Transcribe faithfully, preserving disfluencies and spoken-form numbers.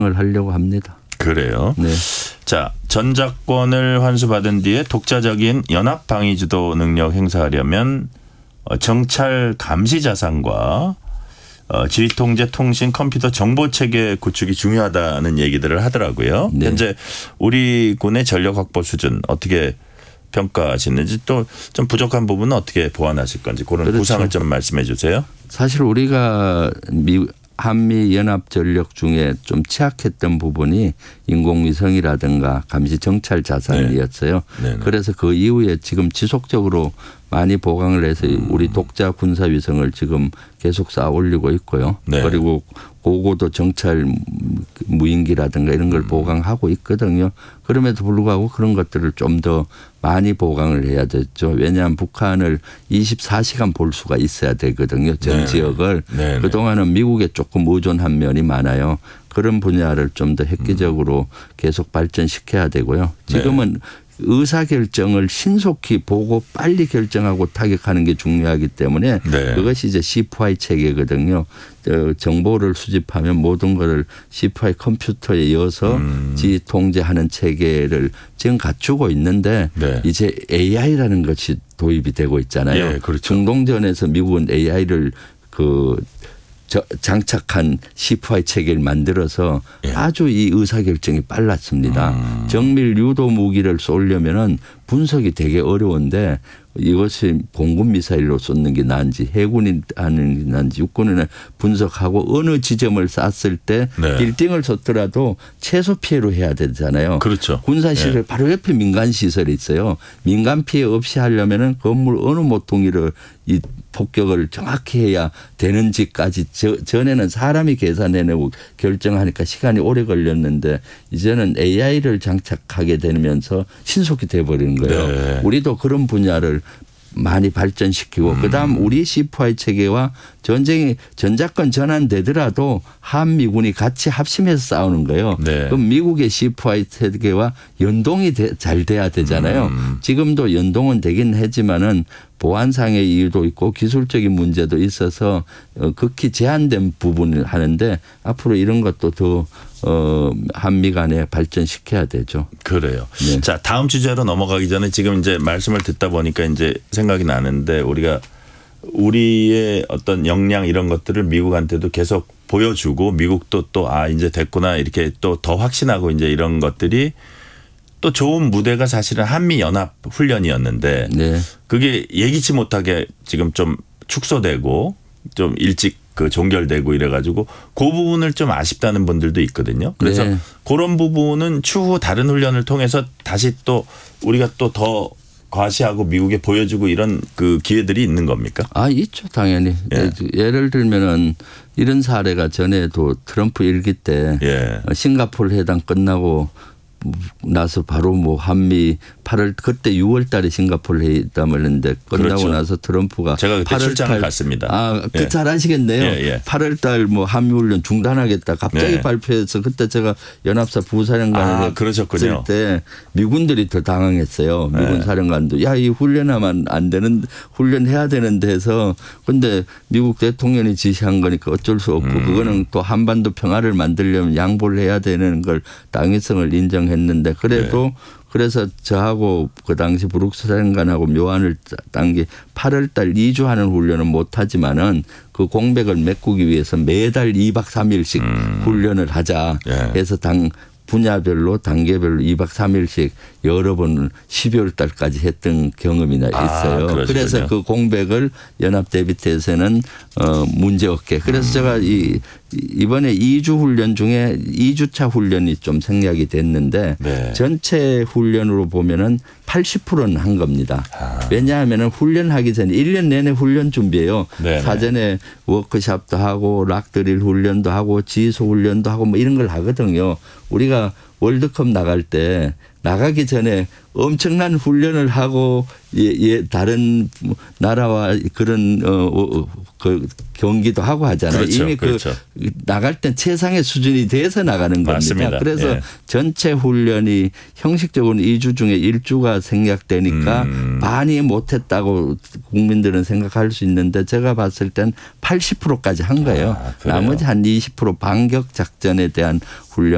을 하려고 합니다. 그래요. 네. 자, 전작권을 환수받은 뒤에 독자적인 연합 방위 주도 능력 행사하려면 정찰 감시 자산과 지휘 통제 통신 컴퓨터 정보 체계 구축이 중요하다는 얘기들을 하더라고요. 네. 현재 우리 군의 전력 확보 수준 어떻게 평가하시는지 또 좀 부족한 부분은 어떻게 보완하실 건지 그런 그렇죠. 구상을 좀 말씀해 주세요. 사실 우리가 미 한미 연합 전력 중에 좀 취약했던 부분이 인공위성이라든가 감시 정찰 자산이었어요. 네. 네네. 그래서 그 이후에 지금 지속적으로 많이 보강을 해서 음. 우리 독자 군사 위성을 지금 계속 쌓아 올리고 있고요. 네. 그리고 고고도 정찰 무인기라든가 이런 걸 음. 보강하고 있거든요. 그럼에도 불구하고 그런 것들을 좀 더 많이 보강을 해야 되죠. 왜냐하면 북한을 이십사 시간 볼 수가 있어야 되거든요. 전 네네. 지역을. 네네. 그동안은 미국에 조금 의존한 면이 많아요. 그런 분야를 좀 더 획기적으로 음. 계속 발전시켜야 되고요. 지금은 네. 의사결정을 신속히 보고 빨리 결정하고 타격하는 게 중요하기 때문에 네. 그것이 이제 씨피아이 체계거든요. 정보를 수집하면 모든 것을 씨피아이 컴퓨터에 이어서 음. 지휘 통제하는 체계를 지금 갖추고 있는데 네. 이제 에이아이라는 것이 도입이 되고 있잖아요. 예, 그렇죠. 중동전에서 미국은 에이아이를 그 장착한 씨피아이 체계를 만들어서 예. 아주 이 의사결정이 빨랐습니다. 음. 정밀 유도 무기를 쏘려면은 분석이 되게 어려운데 이것이 공군 미사일로 쏘는 게 나은지 해군이 하는 게 나은지 육군은 분석하고 어느 지점을 쐈을 때 네. 빌딩을 쏘더라도 최소 피해로 해야 되잖아요. 그렇죠. 군사시설 네. 바로 옆에 민간 시설이 있어요. 민간 피해 없이 하려면은 건물 어느 모퉁이를 이 폭격을 정확히 해야 되는지까지 저, 전에는 사람이 계산해내고 결정하니까 시간이 오래 걸렸는데 이제는 에이아이를 장착하게 되면서 신속히 돼버리는 거예요. 네. 우리도 그런 분야를 많이 발전시키고 음. 그다음 우리 씨피아이 체계와 전쟁이 전작권 전환되더라도 한미군이 같이 합심해서 싸우는 거예요. 네. 그럼 미국의 씨피아이 체계와 연동이 되, 잘 돼야 되잖아요. 음. 지금도 연동은 되긴 하지만은 보안상의 이유도 있고 기술적인 문제도 있어서 극히 제한된 부분을 하는데 앞으로 이런 것도 더 어, 한미 간에 발전시켜야 되죠. 그래요. 네. 자, 다음 주제로 넘어가기 전에 지금 이제 말씀을 듣다 보니까 이제 생각이 나는데 우리가 우리의 어떤 역량 이런 것들을 미국한테도 계속 보여주고 미국도 또 아, 이제 됐구나 이렇게 또 더 확신하고 이제 이런 것들이 또 좋은 무대가 사실은 한미연합 훈련이었는데 네. 그게 예기치 못하게 지금 좀 축소되고 좀 일찍 그 종결되고 이래가지고 그 부분을 좀 아쉽다는 분들도 있거든요. 그래서 네. 그런 부분은 추후 다른 훈련을 통해서 다시 또 우리가 또 더 과시하고 미국에 보여주고 이런 그 기회들이 있는 겁니까? 아, 있죠. 당연히. 예. 예를 들면은 이런 사례가 전에도 트럼프 일기 때 예. 싱가포르 회담 끝나고 나서 바로 뭐 한미 팔월 그때 유월 달에 싱가포르 회담을 했는데 끝나고 그렇죠. 나서 트럼프가 제가 그때 팔월 출장을 달 갔습니다. 아, 그 예. 잘 아시겠네요. 예, 예. 팔월 달 뭐 한미 훈련 중단하겠다 갑자기 네. 발표해서 그때 제가 연합사 부사령관을 아, 그러셨군요. 했을 때 미군들이 더 당황했어요. 미군 네. 사령관도 야, 이 훈련하면 안 되는 훈련해야 되는데 해서 근데 미국 대통령이 지시한 거니까 어쩔 수 없고 음. 그거는 또 한반도 평화를 만들려면 양보를 해야 되는 걸 당위성을 인정했는데 그래도 네. 그래서 저하고 그 당시 브룩스 사령관하고 묘안을 딴 게 팔월 달 이 주 하는 훈련은 못하지만은 그 공백을 메꾸기 위해서 매달 이 박 삼 일씩 음. 훈련을 하자 해서 당 분야별로 단계별로 이 박 삼 일씩 여러 번 십이월 달까지 했던 경험이나 있어요. 아, 그래서 그 공백을 연합대비태에서는 어, 문제없게. 그래서 음. 제가 이 이번에 이 주 훈련 중에 이 주차 훈련이 좀 생략이 됐는데 네. 전체 훈련으로 보면은 팔십 퍼센트는 한 겁니다. 아. 왜냐하면 훈련하기 전에 일 년 내내 훈련 준비해요. 네네. 사전에 워크숍도 하고 락드릴 훈련도 하고 지휘소 훈련도 하고 뭐 이런 걸 하거든요. 우리가 월드컵 나갈 때 나가기 전에 엄청난 훈련을 하고 예, 예 다른 나라와 그런 어, 그 경기도 하고 하잖아요. 그렇죠, 이미 그렇죠. 그 나갈 땐 최상의 수준이 돼서 나가는 겁니다. 맞습니다. 그래서 예. 전체 훈련이 형식적으로 이 주 중에 일 주가 생략되니까 음. 많이 못했다고 국민들은 생각할 수 있는데 제가 봤을 땐 팔십 퍼센트까지 한 거예요. 아, 나머지 한 이십 퍼센트 반격 작전에 대한 훈련.